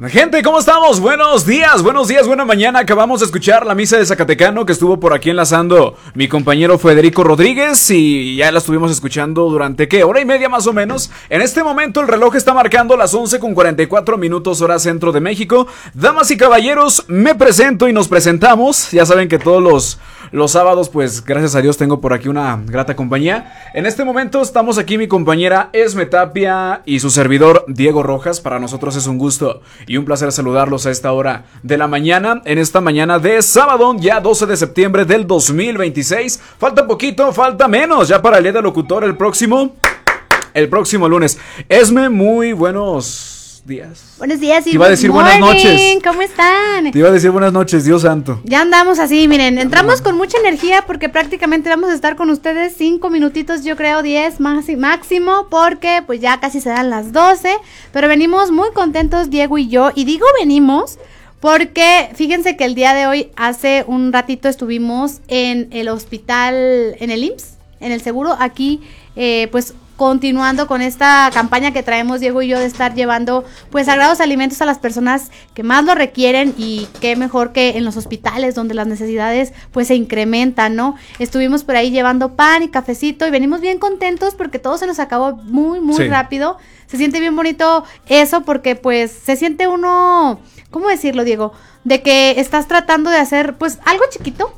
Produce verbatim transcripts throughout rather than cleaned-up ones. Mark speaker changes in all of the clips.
Speaker 1: Gente, ¿cómo estamos? Buenos días, buenos días, buena mañana. Acabamos de escuchar la misa de Zacatecano que estuvo por aquí enlazando mi compañero Federico Rodríguez y ya la estuvimos escuchando durante, ¿qué? Hora y media más o menos. En este momento el reloj está marcando las once con cuarenta y cuatro minutos hora centro de México. Damas y caballeros, me presento y nos presentamos. Ya saben que todos los, los sábados, pues gracias a Dios tengo por aquí una grata compañía. En este momento estamos aquí mi compañera Esme Tapia y su servidor Diego Rojas. Para nosotros es un gusto y un placer saludarlos a esta hora de la mañana, en esta mañana de sábado, ya doce de septiembre del dos mil veintiséis. Falta poquito, falta menos, ya para el día del locutor el próximo, el próximo lunes. Esme, muy buenos días.
Speaker 2: Buenos días y
Speaker 1: Te iba a decir buenas noches.
Speaker 2: ¿Cómo están?
Speaker 1: Te iba a decir buenas noches, Dios santo.
Speaker 2: Ya andamos así, miren, entramos con mucha energía porque prácticamente vamos a estar con ustedes cinco minutitos, yo creo diez más, máximo, porque pues ya casi se dan las doce, pero venimos muy contentos Diego y yo, y digo venimos porque fíjense que el día de hoy, hace un ratito estuvimos en el hospital, en el I M S S, en el seguro, aquí eh, pues continuando con esta campaña que traemos Diego y yo de estar llevando pues sagrados alimentos a las personas que más lo requieren, y qué mejor que en los hospitales donde las necesidades pues se incrementan, ¿no? Estuvimos por ahí llevando pan y cafecito y venimos bien contentos porque todo se nos acabó muy muy sí. rápido. Se siente bien bonito eso porque pues se siente uno, ¿cómo decirlo, Diego? De que estás tratando de hacer pues algo chiquito,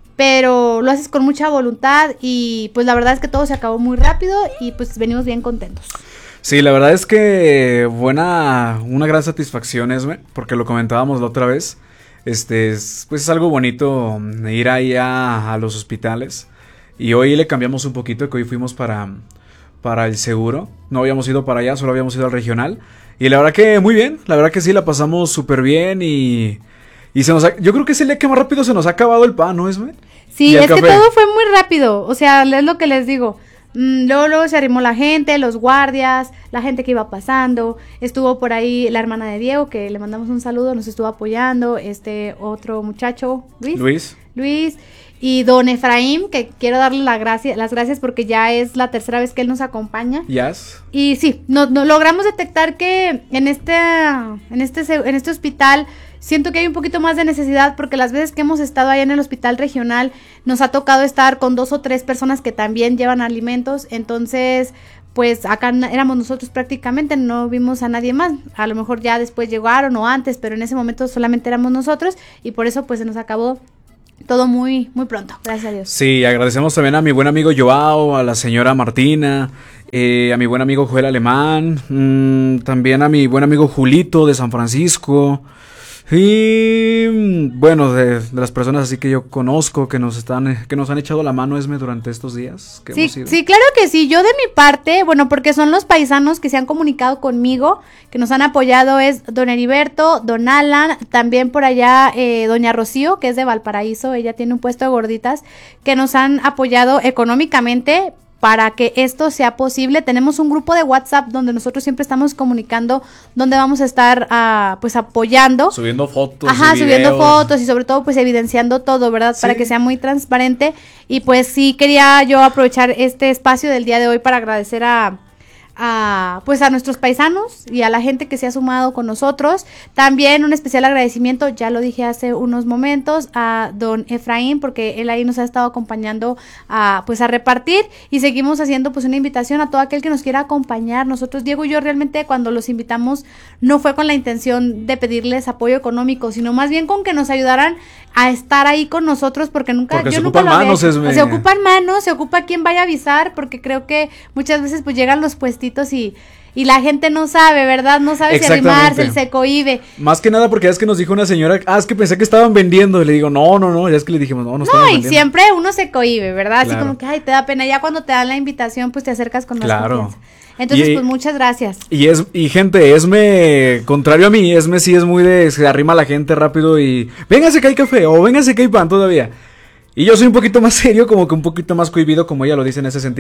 Speaker 2: pero lo haces con mucha voluntad y pues la verdad es que todo se acabó muy rápido y pues venimos bien contentos.
Speaker 1: Sí, la verdad es que buena, una gran satisfacción, Esme, porque lo comentábamos la otra vez, este, es, pues es algo bonito ir ahí a, a los hospitales, y hoy le cambiamos un poquito, que hoy fuimos para, para el seguro, no habíamos ido para allá, solo habíamos ido al regional, y la verdad que muy bien, la verdad que sí, la pasamos súper bien y... Y se nos ha, yo creo que es el día que más rápido se nos ha acabado el pan, ¿no, Esme?
Speaker 2: Sí, es café. Que todo fue muy rápido, o sea, es lo que les digo. Mm, luego, luego se arrimó la gente, los guardias, la gente que iba pasando. Estuvo por ahí la hermana de Diego, que le mandamos un saludo, nos estuvo apoyando. Este otro muchacho, Luis.
Speaker 1: Luis.
Speaker 2: Luis. Y don Efraín, que quiero darle la gracia, las gracias porque ya es la tercera vez que él nos acompaña.
Speaker 1: Yes.
Speaker 2: Y sí, no, no, logramos detectar que en este, en este, en este hospital siento que hay un poquito más de necesidad, porque las veces que hemos estado ahí en el hospital regional nos ha tocado estar con dos o tres personas que también llevan alimentos. Entonces pues acá éramos nosotros prácticamente, no vimos a nadie más. A lo mejor ya después llegaron o antes, pero en ese momento solamente éramos nosotros, y por eso pues se nos acabó todo muy muy pronto, gracias a Dios.
Speaker 1: Sí, agradecemos también a mi buen amigo Joao, a la señora Martina, eh, a mi buen amigo Joel Alemán, mmm, también a mi buen amigo Julito de San Francisco. Y bueno, de, de las personas así que yo conozco que nos están, que nos han echado la mano, Esme, durante estos días que
Speaker 2: sí,
Speaker 1: hemos ido.
Speaker 2: Sí, claro que sí. Yo de mi parte, bueno, porque son los paisanos que se han comunicado conmigo, que nos han apoyado, es don Heriberto, don Alan, también por allá eh, doña Rocío, que es de Valparaíso, ella tiene un puesto de gorditas, que nos han apoyado económicamente para que esto sea posible. Tenemos un grupo de WhatsApp donde nosotros siempre estamos comunicando, donde vamos a estar uh, pues apoyando.
Speaker 1: Subiendo fotos.
Speaker 2: Ajá, subiendo fotos y sobre todo pues evidenciando todo, ¿verdad? Sí. Para que sea muy transparente. Y pues sí quería yo aprovechar este espacio del día de hoy para agradecer a... a pues a nuestros paisanos y a la gente que se ha sumado con nosotros. También un especial agradecimiento, ya lo dije hace unos momentos, a don Efraín, porque él ahí nos ha estado acompañando a pues a repartir, y seguimos haciendo pues una invitación a todo aquel que nos quiera acompañar. Nosotros, Diego y yo, realmente cuando los invitamos no fue con la intención de pedirles apoyo económico, sino más bien con que nos ayudaran a estar ahí con nosotros, porque nunca
Speaker 1: porque
Speaker 2: yo
Speaker 1: se
Speaker 2: nunca
Speaker 1: ocupan
Speaker 2: lo
Speaker 1: manos,
Speaker 2: había, se ocupan manos, se ocupa quien vaya a avisar, porque creo que muchas veces pues llegan los puestitos y, y la gente no sabe, ¿verdad? No sabe si animarse, se cohíbe.
Speaker 1: Más que nada porque ya es que nos dijo una señora, ah, es que pensé que estaban vendiendo, y le digo, no, no, no, ya es que le dijimos, no, no estamos
Speaker 2: No, y
Speaker 1: vendiendo.
Speaker 2: siempre uno se cohíbe, ¿verdad?
Speaker 1: Claro.
Speaker 2: Así como que, ay, te da pena, ya cuando te dan la invitación, pues te acercas con más
Speaker 1: claro.
Speaker 2: confianza. Entonces,
Speaker 1: y,
Speaker 2: pues muchas gracias.
Speaker 1: Y es y gente, Esme, contrario a mí, Esme sí es muy de, se arrima a la gente rápido y, véngase que hay café, o véngase que hay pan todavía. Y yo soy un poquito más serio, como que un poquito más cohibido, como ella lo dice en ese sentido.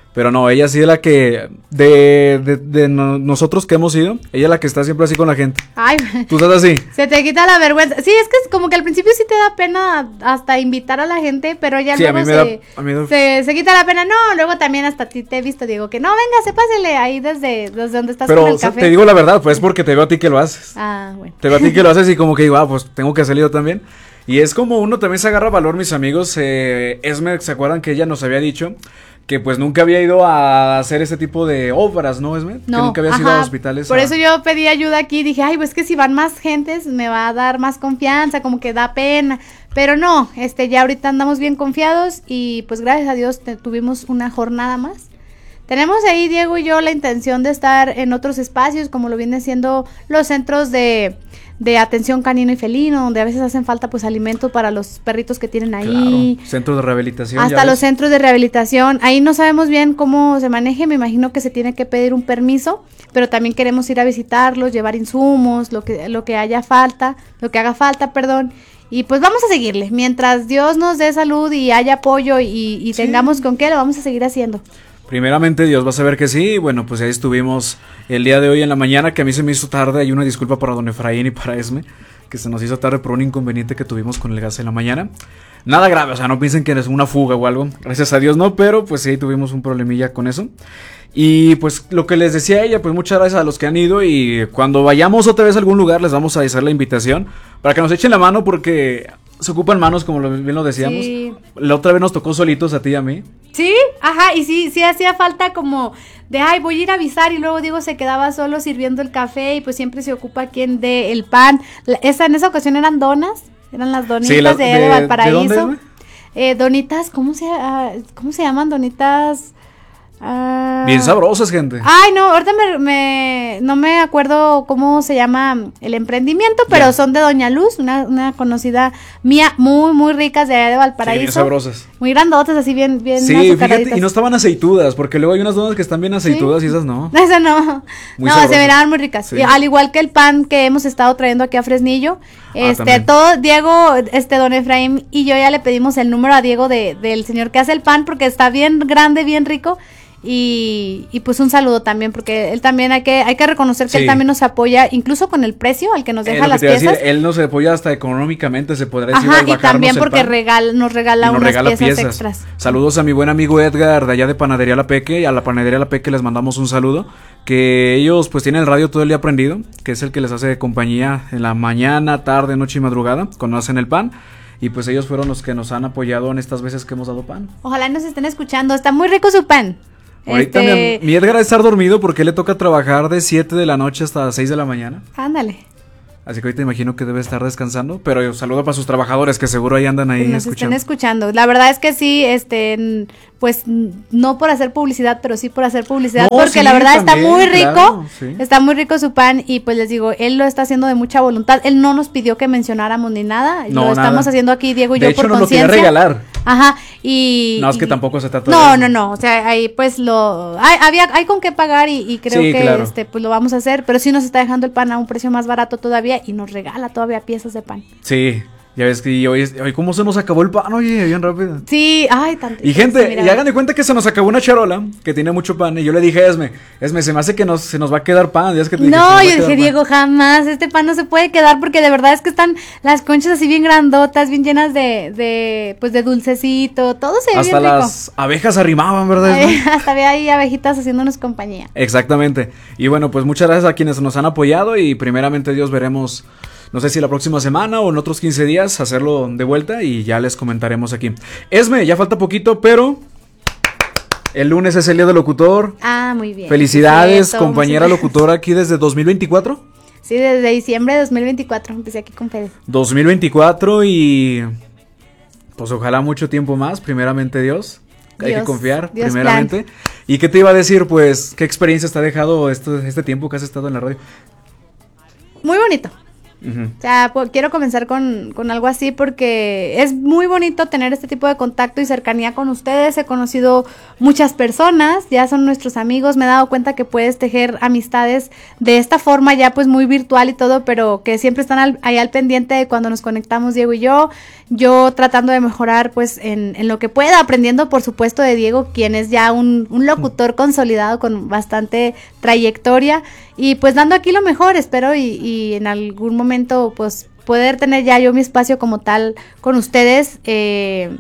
Speaker 1: Pero no, ella sí es la que, de, de, de no, nosotros que hemos ido, ella es la que está siempre así con la gente.
Speaker 2: Ay,
Speaker 1: ¿tú estás así?
Speaker 2: Se te quita la vergüenza. Sí, es que es como que al principio sí te da pena hasta invitar a la gente, pero ya
Speaker 1: Sí,
Speaker 2: luego
Speaker 1: a mí me
Speaker 2: se,
Speaker 1: da, a mí me da-
Speaker 2: se, se quita la pena. No, luego también hasta a ti te he visto, Diego, que no, venga, se pásele ahí desde, desde donde estás con
Speaker 1: Pero
Speaker 2: el
Speaker 1: o sea,
Speaker 2: café.
Speaker 1: te digo la verdad, pues porque te veo a ti que lo haces.
Speaker 2: Ah, bueno.
Speaker 1: Te veo a ti que lo haces y como que digo, ah, pues tengo que hacerlo yo también. Y es como uno también se agarra valor, mis amigos. Eh, Esme, ¿se acuerdan que ella nos había dicho que pues nunca había ido a hacer este tipo de obras, ¿no, Esme?
Speaker 2: No,
Speaker 1: que nunca había
Speaker 2: ajá,
Speaker 1: ido a hospitales.
Speaker 2: por
Speaker 1: a-
Speaker 2: eso yo pedí ayuda aquí, dije, ay, pues que si van más gentes me va a dar más confianza, como que da pena, pero no, este, ya ahorita andamos bien confiados y pues gracias a Dios te- tuvimos una jornada más. Tenemos ahí, Diego y yo, la intención de estar en otros espacios, como lo vienen siendo los centros de, de atención canino y felino, donde a veces hacen falta pues alimentos para los perritos que tienen ahí.
Speaker 1: Claro, centros de rehabilitación.
Speaker 2: Hasta
Speaker 1: ya
Speaker 2: los
Speaker 1: ves.
Speaker 2: centros de rehabilitación. Ahí no sabemos bien cómo se maneje. Me imagino que se tiene que pedir un permiso, pero también queremos ir a visitarlos, llevar insumos, lo que, lo que haya falta, lo que haga falta, perdón. Y pues vamos a seguirle. Mientras Dios nos dé salud y haya apoyo y, y
Speaker 1: Sí.
Speaker 2: tengamos con qué, lo vamos a seguir haciendo.
Speaker 1: Primeramente Dios va a saber que sí. Bueno, pues ahí estuvimos el día de hoy en la mañana, que a mí se me hizo tarde. Hay una disculpa para don Efraín y para Esme, que se nos hizo tarde por un inconveniente que tuvimos con el gas en la mañana. Nada grave, o sea, no piensen que es una fuga o algo. Gracias a Dios no, pero pues sí tuvimos un problemilla con eso. Y pues lo que les decía ella, pues muchas gracias a los que han ido, y cuando vayamos otra vez a algún lugar les vamos a hacer la invitación para que nos echen la mano, porque se ocupan manos, como lo, bien lo decíamos.
Speaker 2: Sí.
Speaker 1: La otra vez nos tocó solitos a ti y a mí.
Speaker 2: Sí, ajá, y sí, sí hacía falta como de, ay, voy a ir a avisar, y luego Diego se quedaba solo sirviendo el café y pues siempre se ocupa quien dé el pan. La- esa, en esa ocasión eran donas, eran las donitas
Speaker 1: Sí, la-
Speaker 2: de,
Speaker 1: de-
Speaker 2: de
Speaker 1: ¿de
Speaker 2: Valparaíso.
Speaker 1: dónde es, güey?
Speaker 2: Eh, donitas, ¿cómo se, ah, ¿cómo se llaman? Donitas... ah,
Speaker 1: Bien sabrosas, gente.
Speaker 2: Ay, no, ahorita me, me- no me acuerdo cómo se llama el emprendimiento, pero
Speaker 1: Ya.
Speaker 2: son de Doña Luz, una, una conocida mía, muy, muy ricas de allá de
Speaker 1: Sí,
Speaker 2: Valparaíso.
Speaker 1: bien sabrosas.
Speaker 2: Muy grandotas, así bien, bien
Speaker 1: Sí, fíjate,
Speaker 2: azucaraditas.
Speaker 1: y no estaban aceitudas, porque luego hay unas donas que están bien aceitudas y esas no.
Speaker 2: Esa no.
Speaker 1: Muy
Speaker 2: no,
Speaker 1: sabrosas.
Speaker 2: se miraban muy ricas.
Speaker 1: Sí.
Speaker 2: Y al igual que el pan que hemos estado trayendo aquí a Fresnillo. Este,
Speaker 1: también.
Speaker 2: todo, Diego, este, don Efraín y yo ya le pedimos el número a Diego de, del señor que hace el pan, porque está bien grande, bien rico. Y, y pues un saludo también, porque él también hay que, hay que reconocer que
Speaker 1: Sí.
Speaker 2: él también nos apoya, incluso con el precio al que nos
Speaker 1: Es
Speaker 2: deja
Speaker 1: lo que
Speaker 2: las
Speaker 1: te iba a decir,
Speaker 2: piezas.
Speaker 1: él nos apoya hasta económicamente, se podrá decir.
Speaker 2: Ajá,
Speaker 1: al
Speaker 2: y
Speaker 1: bajarnos
Speaker 2: también
Speaker 1: el
Speaker 2: porque
Speaker 1: pan.
Speaker 2: regal, nos regala
Speaker 1: Y nos
Speaker 2: unas
Speaker 1: regala
Speaker 2: piezas,
Speaker 1: piezas.
Speaker 2: extras.
Speaker 1: Saludos a mi buen amigo Edgar de allá de Panadería La Peque, y a la Panadería La Peque les mandamos un saludo, que ellos pues tienen el radio todo el día prendido, que es el que les hace compañía en la mañana, tarde, noche y madrugada cuando hacen el pan, y pues ellos fueron los que nos han apoyado en estas veces que hemos dado pan.
Speaker 2: Ojalá nos estén escuchando, está muy rico su pan.
Speaker 1: Ahorita
Speaker 2: Este,
Speaker 1: mi, mi Edgar ha de estar dormido porque le toca trabajar de siete de la noche hasta seis de la mañana.
Speaker 2: ándale.
Speaker 1: Así que ahorita imagino que debe estar descansando, pero yo saludo para sus trabajadores que seguro ahí andan ahí
Speaker 2: Que nos
Speaker 1: escuchando.
Speaker 2: estén escuchando. La verdad es que sí, este, n- pues n- no por hacer publicidad, pero sí por hacer publicidad,
Speaker 1: No,
Speaker 2: porque
Speaker 1: sí,
Speaker 2: la verdad
Speaker 1: también,
Speaker 2: está muy rico,
Speaker 1: claro, sí.
Speaker 2: está muy rico su pan, y pues les digo, él lo está haciendo de mucha voluntad. Él no nos pidió que mencionáramos ni nada,
Speaker 1: No,
Speaker 2: lo estamos
Speaker 1: nada.
Speaker 2: haciendo aquí Diego y
Speaker 1: De
Speaker 2: yo
Speaker 1: hecho,
Speaker 2: por
Speaker 1: nos lo quería
Speaker 2: conciencia.
Speaker 1: regalar.
Speaker 2: Ajá, y
Speaker 1: No, es que
Speaker 2: y-
Speaker 1: tampoco se trata
Speaker 2: No,
Speaker 1: de
Speaker 2: no,
Speaker 1: eso.
Speaker 2: no, o sea, ahí pues lo hay, había hay con qué pagar, y, y creo
Speaker 1: Sí,
Speaker 2: que
Speaker 1: claro.
Speaker 2: este pues lo vamos a hacer, pero sí nos está dejando el pan a un precio más barato todavía y nos regala todavía piezas de pan.
Speaker 1: Sí, ya ves que hoy, hoy cómo se nos acabó el pan, oye, bien rápido.
Speaker 2: Sí, ay, tanto.
Speaker 1: Y gente, y hagan de cuenta que se nos acabó una charola que tiene mucho pan, y yo le dije a Esme, Esme, se me hace que nos, se nos va a quedar pan. Ya es que te dije, se nos
Speaker 2: No,
Speaker 1: va a
Speaker 2: yo
Speaker 1: quedar
Speaker 2: dije,
Speaker 1: pan.
Speaker 2: Diego, jamás, este pan no se puede quedar, porque de verdad es que están las conchas así bien grandotas, bien llenas de, de pues de dulcecito, todo se ve
Speaker 1: Hasta
Speaker 2: bien rico.
Speaker 1: las abejas arrimaban, ¿verdad?
Speaker 2: Ay,
Speaker 1: Esme?
Speaker 2: hasta había ahí abejitas haciéndonos compañía.
Speaker 1: Exactamente. Y bueno, pues muchas gracias a quienes nos han apoyado, y primeramente Dios veremos, no sé si la próxima semana o en otros quince días, hacerlo de vuelta y ya les comentaremos aquí. Esme, ya falta poquito, pero el lunes es el día del locutor.
Speaker 2: Ah, muy bien.
Speaker 1: Felicidades,
Speaker 2: Cierto,
Speaker 1: compañera
Speaker 2: muchas-
Speaker 1: locutora aquí desde dos mil veinticuatro.
Speaker 2: Sí, desde diciembre de dos mil veinticuatro empecé aquí con Fede.
Speaker 1: dos mil veinticuatro y pues ojalá mucho tiempo más, primeramente Dios. Hay que
Speaker 2: Dios,
Speaker 1: confiar,
Speaker 2: Dios
Speaker 1: primeramente. ¿Y qué te iba a decir? Pues, ¿qué experiencia te ha dejado esto, este tiempo que has estado en la radio?
Speaker 2: Muy bonito. Uh-huh. O sea, pues, quiero comenzar con, con algo así porque es muy bonito tener este tipo de contacto y cercanía con ustedes. He conocido muchas personas, ya son nuestros amigos, me he dado cuenta que puedes tejer amistades de esta forma ya pues muy virtual y todo, pero que siempre están al, ahí al pendiente de cuando nos conectamos Diego y yo, yo tratando de mejorar pues en, en lo que pueda, aprendiendo por supuesto de Diego, quien es ya un, un locutor consolidado con bastante trayectoria y pues dando aquí lo mejor, espero y, y en algún momento pues poder tener ya yo mi espacio como tal con ustedes eh,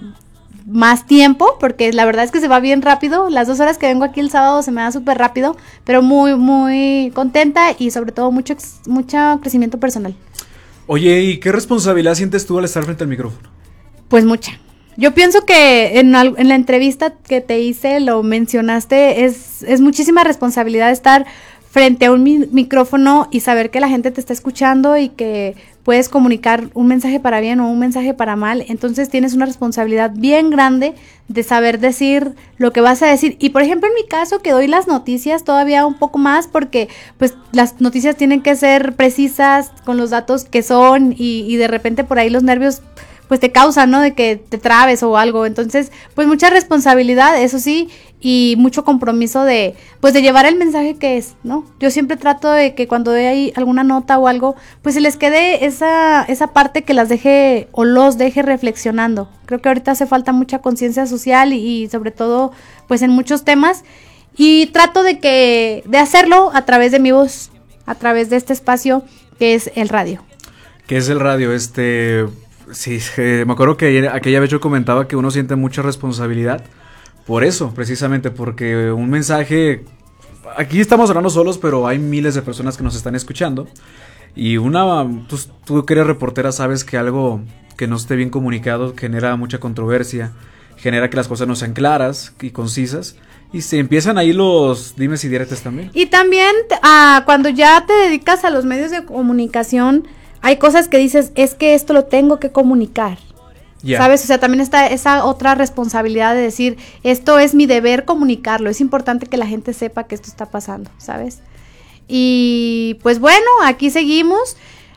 Speaker 2: más tiempo, porque la verdad es que se va bien rápido, las dos horas que vengo aquí el sábado se me da súper rápido, pero muy muy contenta y sobre todo mucho, mucho crecimiento personal.
Speaker 1: Oye, ¿y qué responsabilidad sientes tú al estar frente al micrófono?
Speaker 2: Pues mucha. Yo pienso que en, en la entrevista que te hice lo mencionaste, es, es muchísima responsabilidad estar frente a un mi- micrófono y saber que la gente te está escuchando y que puedes comunicar un mensaje para bien o un mensaje para mal, entonces tienes una responsabilidad bien grande de saber decir lo que vas a decir. Y por ejemplo en mi caso que doy las noticias todavía un poco más porque pues las noticias tienen que ser precisas con los datos que son y, y de repente por ahí los nervios pues te causan, ¿no? De que te trabes o algo, entonces pues mucha responsabilidad, eso sí, y mucho compromiso de pues de llevar el mensaje que es, ¿no? Yo siempre trato de que cuando hay alguna nota o algo, pues se les quede esa esa parte que las deje o los deje reflexionando. Creo que ahorita hace falta mucha conciencia social y, y sobre todo pues en muchos temas y trato de que de hacerlo a través de mi voz, a través de este espacio que es el radio.
Speaker 1: ¿Qué es el radio? Este Sí, eh, me acuerdo que ayer, aquella vez yo comentaba que uno siente mucha responsabilidad por eso, precisamente, porque un mensaje, aquí estamos hablando solos, pero hay miles de personas que nos están escuchando y una, tú, tú que eres reportera sabes que algo que no esté bien comunicado genera mucha controversia, genera que las cosas no sean claras y concisas y se empiezan ahí los dimes y diretes también.
Speaker 2: Y también uh, cuando ya te dedicas a los medios de comunicación, hay cosas que dices, es que esto lo tengo que comunicar, yeah. ¿Sabes? O sea, también está esa otra responsabilidad de decir, esto es mi deber comunicarlo, es importante que la gente sepa que esto está pasando, ¿sabes? Y pues bueno, aquí seguimos.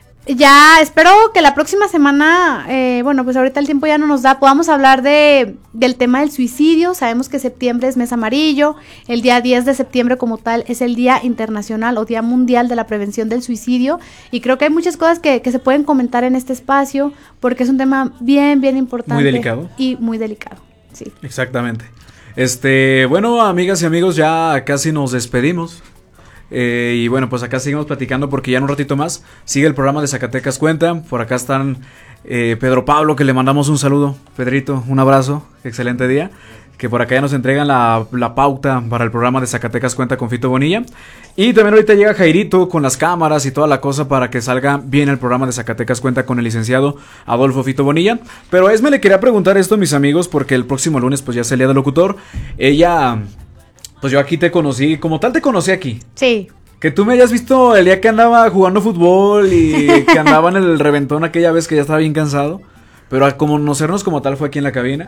Speaker 2: Ya espero que la próxima semana, eh, bueno, pues ahorita el tiempo ya no nos da, podamos hablar de del tema del suicidio. Sabemos que septiembre es mes amarillo, el día diez de septiembre como tal es el Día Internacional o Día Mundial de la Prevención del Suicidio y creo que hay muchas cosas que, que se pueden comentar en este espacio porque es un tema bien, bien importante.
Speaker 1: Muy delicado.
Speaker 2: Y muy delicado, sí.
Speaker 1: Exactamente. Este, bueno, amigas y amigos, ya casi nos despedimos. Eh, y bueno, pues acá seguimos platicando porque ya en un ratito más sigue el programa de Zacatecas Cuenta. Por acá están eh, Pedro Pablo, que le mandamos un saludo. Pedrito, un abrazo, excelente día. Que por acá ya nos entregan la, la pauta para el programa de Zacatecas Cuenta con Fito Bonilla. Y también ahorita llega Jairito con las cámaras y toda la cosa para que salga bien el programa de Zacatecas Cuenta con el licenciado Adolfo Fito Bonilla. Pero a Esme le quería preguntar esto, mis amigos, porque el próximo lunes pues ya es el día del locutor. Ella... Pues yo aquí te conocí, como tal te conocí aquí.
Speaker 2: Sí.
Speaker 1: Que tú me hayas visto el día que andaba jugando fútbol y que andaba en el reventón aquella vez que ya estaba bien cansado. Pero al conocernos como tal fue aquí en la cabina.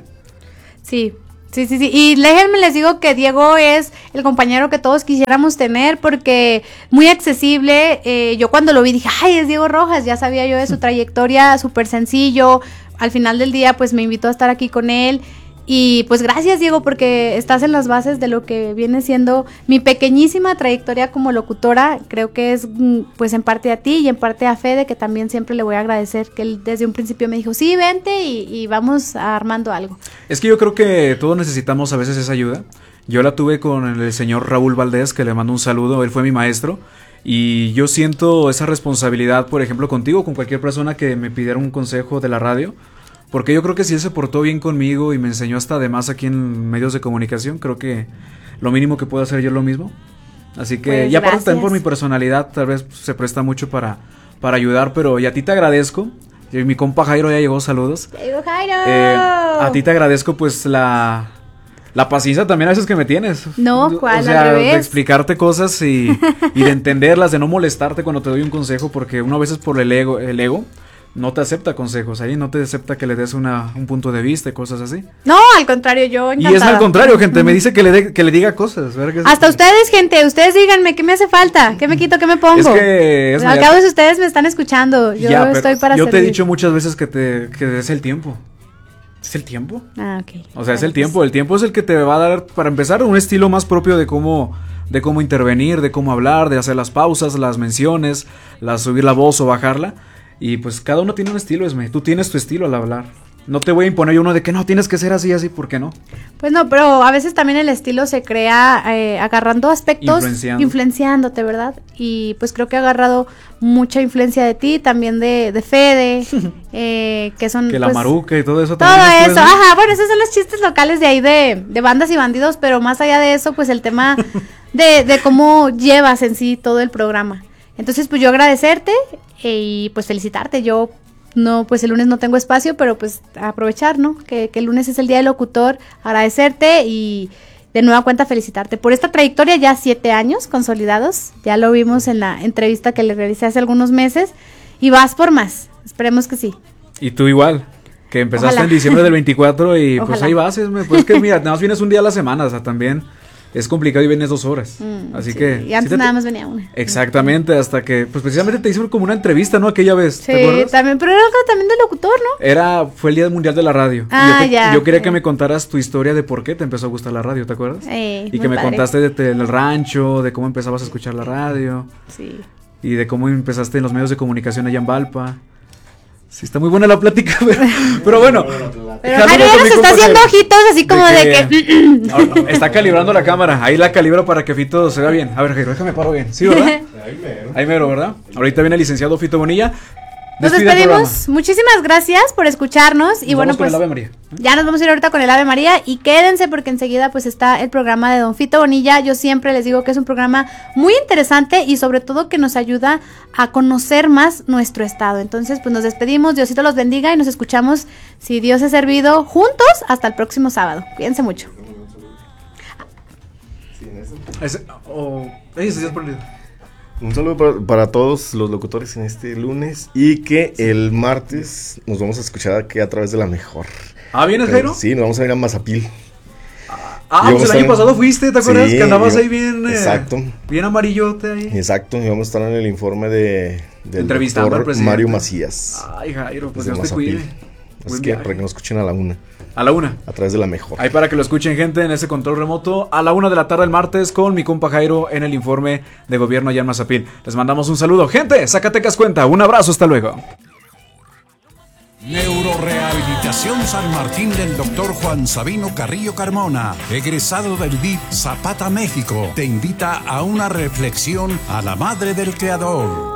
Speaker 2: Sí, sí, sí, sí. Y déjenme les digo que Diego es el compañero que todos quisiéramos tener porque muy accesible. Eh, yo cuando lo vi dije, ay, es Diego Rojas. Ya sabía yo de su trayectoria, súper sencillo. Al final del día pues me invitó a estar aquí con él. Y pues gracias Diego porque estás en las bases de lo que viene siendo mi pequeñísima trayectoria como locutora. Creo que es pues en parte a ti y en parte a Fede, que también siempre le voy a agradecer que él desde un principio me dijo sí, vente y, y vamos armando algo.
Speaker 1: Es que yo creo que todos necesitamos a veces esa ayuda. Yo la tuve con el señor Raúl Valdés, que le mando un saludo, él fue mi maestro. Y yo siento esa responsabilidad, por ejemplo, contigo, con cualquier persona que me pidiera un consejo de la radio. Porque yo creo que si él se portó bien conmigo y me enseñó hasta además aquí en medios de comunicación, creo que lo mínimo que puedo hacer yo es lo mismo. Así que, pues, y aparte también por mi personalidad, tal vez se presta mucho para, para ayudar, pero y a ti te agradezco. Y mi compa Jairo ya llegó, saludos.
Speaker 2: ¡Llegó Jairo!
Speaker 1: Eh, a ti te agradezco pues la... La paciencia también a veces que me tienes.
Speaker 2: No, ¿cuál?
Speaker 1: O sea,
Speaker 2: al revés.
Speaker 1: De explicarte cosas y, y de entenderlas, de no molestarte cuando te doy un consejo, porque uno a veces por el ego, el ego no te acepta consejos, ahí no te acepta que le des una, un punto de vista y cosas así.
Speaker 2: No, al contrario, yo encantada.
Speaker 1: Y es al contrario, gente, me dice que le, de, que le diga cosas.
Speaker 2: Hasta ustedes, gente, ustedes díganme qué me hace falta, qué me quito, qué me pongo.
Speaker 1: Es que... Es
Speaker 2: Al cabo de ustedes me están escuchando, yo
Speaker 1: ya,
Speaker 2: estoy para
Speaker 1: Yo
Speaker 2: servir.
Speaker 1: te he dicho muchas veces que te que es el tiempo. ¿Es el tiempo?
Speaker 2: Ah, ok.
Speaker 1: O sea, es el tiempo, el tiempo es el que te va a dar, para empezar, un estilo más propio de cómo, de cómo intervenir, de cómo hablar, de hacer las pausas, las menciones, la subir la voz o bajarla. Y pues cada uno tiene un estilo, Esme. Tú tienes tu estilo al hablar. No te voy a imponer uno de que no, tienes que ser así, así, ¿por qué no?
Speaker 2: Pues no, pero a veces también el estilo se crea eh, agarrando aspectos,
Speaker 1: Influenciando.
Speaker 2: influenciándote, ¿verdad? Y pues creo que ha agarrado mucha influencia de ti, también de, de Fede, eh, que son...
Speaker 1: Que la
Speaker 2: pues,
Speaker 1: maruca y todo eso.
Speaker 2: todo
Speaker 1: también
Speaker 2: eso,
Speaker 1: esto es, ¿no?
Speaker 2: ajá, bueno, esos son los chistes locales de ahí de, de bandas y bandidos, pero más allá de eso, pues el tema de, de cómo llevas en sí todo el programa. Entonces, pues yo agradecerte eh, y pues felicitarte. Yo no, pues el lunes no tengo espacio, pero pues aprovechar, ¿no? Que, que el lunes es el día del locutor, agradecerte y de nueva cuenta felicitarte por esta trayectoria, ya siete años consolidados. Ya lo vimos en la entrevista que le realicé hace algunos meses y vas por más. Esperemos que sí.
Speaker 1: Y tú igual, que empezaste
Speaker 2: Ojalá.
Speaker 1: en diciembre del veinticuatro y pues
Speaker 2: Ojalá.
Speaker 1: ahí vas, Esme. Pues que mira, nada más vienes un día a la semana, o sea, también es complicado y vienes dos horas.
Speaker 2: Mm,
Speaker 1: así
Speaker 2: sí,
Speaker 1: que...
Speaker 2: y antes
Speaker 1: sí te-
Speaker 2: nada más venía una.
Speaker 1: Exactamente, hasta que, pues precisamente te hicieron como una entrevista, ¿no? Aquella vez,
Speaker 2: Sí,
Speaker 1: ¿te acuerdas?
Speaker 2: también, pero era algo también de locutor, ¿no?
Speaker 1: Era, fue el Día Mundial de la Radio.
Speaker 2: Ah,
Speaker 1: y yo, te-
Speaker 2: ya,
Speaker 1: yo quería
Speaker 2: sí.
Speaker 1: que me contaras tu historia de por qué te empezó a gustar la radio, ¿te acuerdas?
Speaker 2: Eh,
Speaker 1: y
Speaker 2: muy
Speaker 1: que me
Speaker 2: padre.
Speaker 1: contaste de- del rancho, de cómo empezabas a escuchar la radio
Speaker 2: Sí.
Speaker 1: y de cómo empezaste en los medios de comunicación allá en Valpa. Sí, está muy buena la plática, pero, pero bueno.
Speaker 2: Pero
Speaker 1: Jaime
Speaker 2: Jairo ya
Speaker 1: con
Speaker 2: nos
Speaker 1: mi
Speaker 2: está
Speaker 1: compa
Speaker 2: haciendo
Speaker 1: Jairo.
Speaker 2: ojitos así como de que...
Speaker 1: Ahora, está calibrando la cámara, ahí la calibro para que Fito se vea bien. A ver, Jairo, déjame paro bien. Sí, ¿verdad?
Speaker 3: Ahí mero.
Speaker 1: Ahí mero, ¿verdad? Ahorita viene el licenciado Fito Bonilla.
Speaker 2: Nos
Speaker 1: Despide el
Speaker 2: despedimos.
Speaker 1: programa.
Speaker 2: Muchísimas gracias por escucharnos. Y
Speaker 1: Nos
Speaker 2: bueno,
Speaker 1: vamos con
Speaker 2: pues
Speaker 1: el Ave María.
Speaker 2: ya nos vamos a ir ahorita con el Ave María. Y quédense porque enseguida pues está el programa de Don Fito Bonilla. Yo siempre les digo que es un programa muy interesante y sobre todo que nos ayuda a conocer más nuestro estado. Entonces pues nos despedimos. Diosito los bendiga y nos escuchamos, si Dios es servido, juntos hasta el próximo sábado. Cuídense mucho.
Speaker 1: Ese, oh, ese sí es perdido.
Speaker 3: Un saludo para, para todos los locutores en este lunes y que el martes nos vamos a escuchar aquí a través de la mejor.
Speaker 1: Ah, ¿vienes,
Speaker 3: Eh,
Speaker 1: Jairo?
Speaker 3: sí, nos vamos a ir a Mazapil.
Speaker 1: Ah,
Speaker 3: Y
Speaker 1: pues
Speaker 3: vamos
Speaker 1: el
Speaker 3: a
Speaker 1: año
Speaker 3: estar-
Speaker 1: pasado fuiste, ¿te acuerdas?
Speaker 3: Sí,
Speaker 1: que andabas
Speaker 3: yo-
Speaker 1: ahí bien. eh,
Speaker 3: exacto.
Speaker 1: Bien amarillote ahí.
Speaker 3: Exacto, y vamos a estar en el informe de del
Speaker 1: Entrevistando al
Speaker 3: doctor
Speaker 1: presidente.
Speaker 3: Mario Macías.
Speaker 1: Ay, Jairo, pues
Speaker 3: desde
Speaker 1: Dios te
Speaker 3: Mazapil.
Speaker 1: cuide.
Speaker 3: Así
Speaker 1: Buen
Speaker 3: que
Speaker 1: viaje.
Speaker 3: para que nos escuchen a la una,
Speaker 1: A la una.
Speaker 3: a través de la mejor.
Speaker 1: Ahí para que lo escuchen, gente, en ese control remoto. A la una de la tarde el martes con mi compa Jairo en el informe de gobierno allá en Mazapil. Les mandamos un saludo. Gente, Zacatecas cuenta. Un abrazo, hasta luego.
Speaker 4: Neurorehabilitación San Martín del doctor Juan Sabino Carrillo Carmona, egresado del D I P Zapata, México, te invita a una reflexión a la madre del creador.